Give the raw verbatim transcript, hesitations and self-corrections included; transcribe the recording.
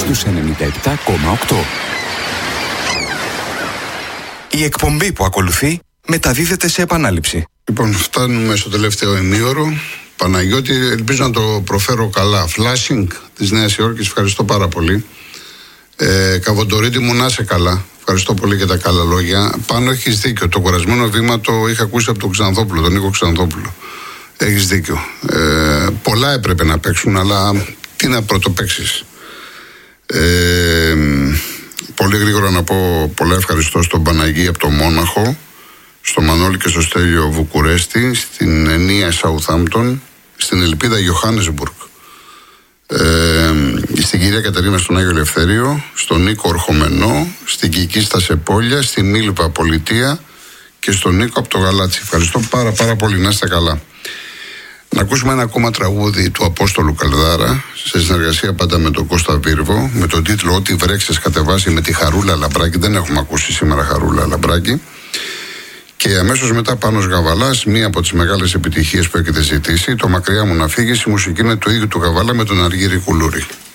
στους ενενήντα επτά κόμμα οκτώ. Η εκπομπή που ακολουθεί μεταδίδεται σε επανάληψη. Λοιπόν, φτάνουμε στο τελευταίο ημίωρο. Παναγιώτη, ελπίζω να το προφέρω καλά. Φλάσινγκ της Νέας Υόρκης, ευχαριστώ πάρα πολύ. Ε, Καβοντορίτη μου, να είσαι καλά. Ευχαριστώ πολύ για τα καλά λόγια. Πάνω έχεις δίκιο. Το κουρασμένο βήμα το είχα ακούσει από τον Ξανθόπουλο, τον Νίκο Ξανθόπουλο. Έχεις δίκιο. Ε, πολλά έπρεπε να παίξουν, αλλά τι να πρωτοπαίξεις. Ε, πολύ γρήγορα να πω πολλά ευχαριστώ στον Παναγί από το Μόναχο, στο Μανώλη και στο Στέλιο Βουκουρέστη, στην Ενία Σαουθάμπτον, στην Ελπίδα Johannesburg, ε, στην κυρία Κατερίνα στον Άγιο Ελευθέριο, στον Νίκο Ορχομενό, στην Κική στα Σεπόλια, στην Μίλπα Πολιτεία και στον Νίκο από το Γαλάτσι. Ευχαριστώ πάρα πάρα πολύ, να είστε καλά. Να ακούσουμε ένα ακόμα τραγούδι του Απόστολου Καλδάρα, σε συνεργασία πάντα με τον Κώστα Βίρβο, με τον τίτλο «Ό,τι βρέξες κατεβάσει» με τη Χαρούλα Λαμπράκη. Δεν έχουμε ακούσει σήμερα Χαρούλα Λαμπράκη. Και αμέσως μετά Πάνος Γαβαλάς, μία από τις μεγάλες επιτυχίες που έχετε ζητήσει, το «Μακριά μου να φύγεις», η μουσική είναι του ίδιου του Γαβαλά με τον Αργύρη Κουλούρη.